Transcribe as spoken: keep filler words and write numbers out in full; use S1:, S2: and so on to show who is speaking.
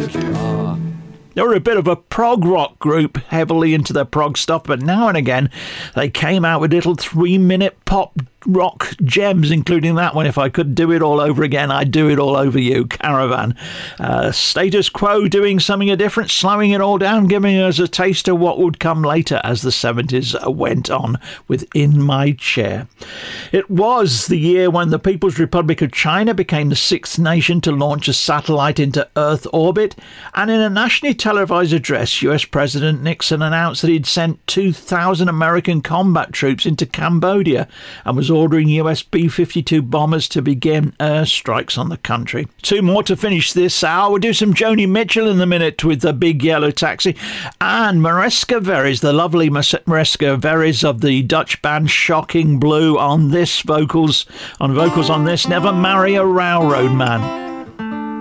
S1: They were a bit of a prog rock group, heavily into their prog stuff, but now and again they came out with little three-minute pop rock gems, including that one. If I could do it all over again, I'd do it all over you, Caravan. Uh, Status Quo doing something different, slowing it all down, giving us a taste of what would come later as the seventies went on with In My Chair. It was the year when the People's Republic of China became the sixth nation to launch a satellite into Earth orbit, and in a nationally televised address, U S President Nixon announced that he'd sent two thousand American combat troops into Cambodia and was ordering U S B fifty-two bombers to begin airstrikes on the country. Two more to finish this hour. We'll do some Joni Mitchell in a minute with the Big Yellow Taxi, and Mariska Veres, the lovely Mariska Veres of the Dutch band Shocking Blue, on this vocals, on vocals on this Never Marry a Railroad Man.